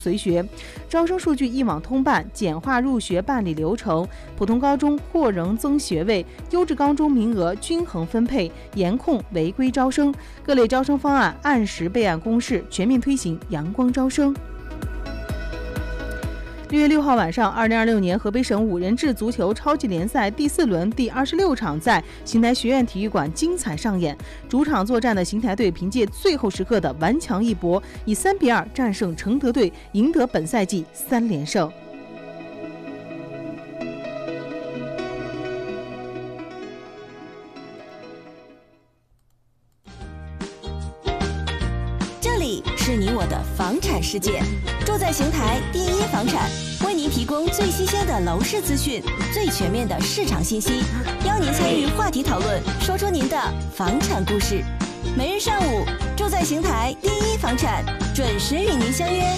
随学，招生数据一网通办，简化入学办理流程，普通高中扩容增学位，优质高中名额均衡分配，严控违规招生，各类招生方案按时备案公示，全面推行阳光招生。6月6号晚上，2026年河北省5人制足球超级联赛第4轮第26场在邢台学院体育馆精彩上演。主场作战的邢台队凭借最后时刻的顽强一搏，以3-2战胜承德队，赢得本赛季3连胜。 这里是你我的房产世界，住在邢台第一房产，为您提供最新鲜的楼市资讯，最全面的市场信息，邀您参与话题讨论，说出您的房产故事。每日上午，住在邢台第一房产准时与您相约。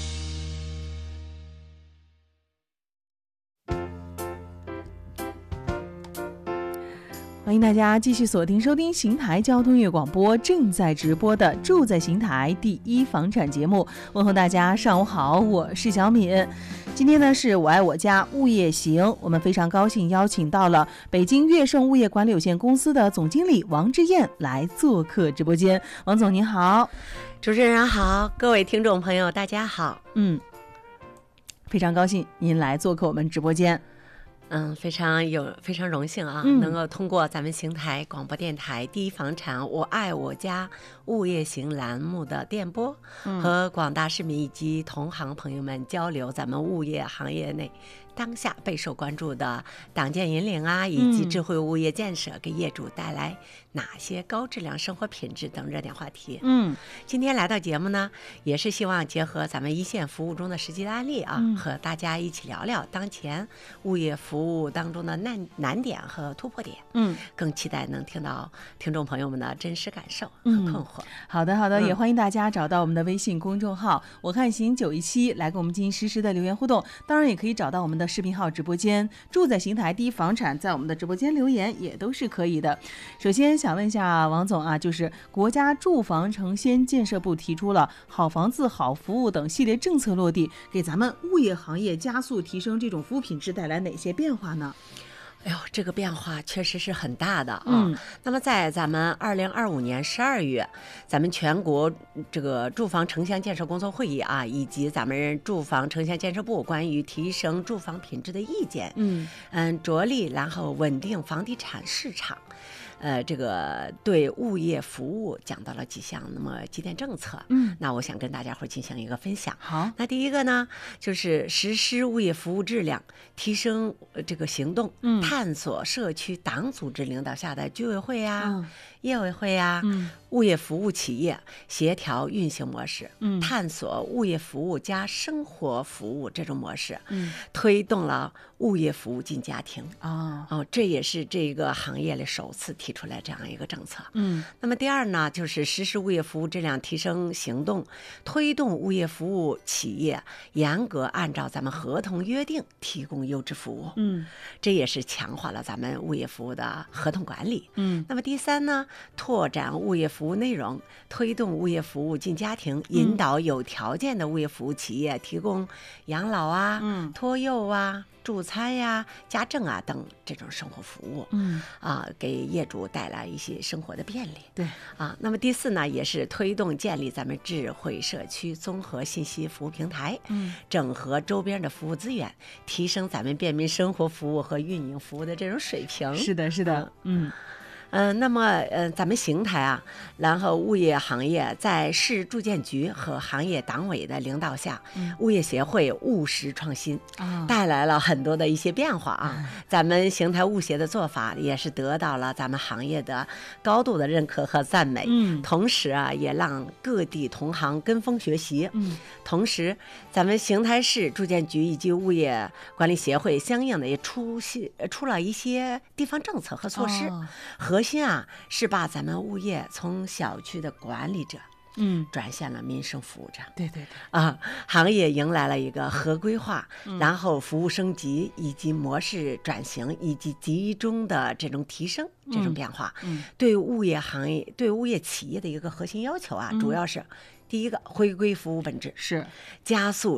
欢迎大家继续锁定收听邢台交通音乐广播正在直播的住在邢台第一房产节目。问候大家上午好，我是小敏。今天呢是我爱我家物业行，我们非常高兴邀请到了北京悦盛物业管理有限公司的总经理王之燕来做客直播间。王总您好。 主持人好，各位听众朋友大家好。 非常高兴您来做客我们直播间。 非常荣幸啊，能够通过咱们邢台广播电台第一房产我爱我家物业行栏目的电波，和广大市民以及同行朋友们交流咱们物业行业内当下备受关注的党建引领啊，以及智慧物业建设给业主带来哪些高质量生活品质等热点话题。今天来到节目呢，也是希望结合咱们一线服务中的实际的案例啊，和大家一起聊聊当前物业服务当中的难点和突破点。更期待能听到听众朋友们的真实感受和困惑。 好的，也欢迎大家找到我们的微信公众号我看行917来跟我们进行实时的留言互动，当然也可以找到我们的视频号直播间住在邢台第一房产，在我们的直播间留言也都是可以的。首先想问一下王总啊，就是国家住房城乡建设部提出了好房子好服务等系列政策落地，给咱们物业行业加速提升这种服务品质带来哪些变化呢？ 这个变化确实是很大的啊。那么在咱们2025年12月，咱们全国这个住房城乡建设工作会议啊，以及咱们住房城乡建设部关于提升住房品质的意见，着力然后稳定房地产市场。这个对物业服务讲到了几点政策，那我想跟大家伙进行一个分享。 好， 那第一个呢，就是实施物业服务质量提升这个行动，探索社区党组织领导下的居委会啊、业委会啊、物业服务企业协调运行模式，探索物业服务加生活服务这种模式，推动了物业服务进家庭。这也是这个行业里首次提出来这样一个政策。那么第二呢，就是实施物业服务质量提升行动，推动物业服务企业严格按照咱们合同约定提供优质服务。这也是强化了咱们物业服务的合同管理。那么第三呢，拓展物业服务内容，推动物业服务进家庭，引导有条件的物业服务企业提供养老啊、托幼啊、助餐呀、家政啊等这种生活服务，给业主带来一些生活的便利。 对那么第四呢，也是推动建立咱们智慧社区综合信息服务平台，整合周边的服务资源，提升咱们便民生活服务和运营服务的这种水平。 是的， 那么咱们邢台啊，然后物业行业在市住建局和行业党委的领导下，物业协会务实创新，带来了很多的一些变化啊。咱们邢台物协的做法也是得到了咱们行业的高度的认可和赞美，同时啊，也让各地同行跟风学习。同时，咱们邢台市住建局以及物业管理协会相应的也出了一些地方政策和措施。核心啊是把咱们物业从小区的管理者转向了民生服务者。 对行业迎来了一个合规化，然后服务升级以及模式转型以及集中的这种提升这种变化，对物业行业对物业企业的一个核心要求啊，主要是第一个回归服务本质， 是加速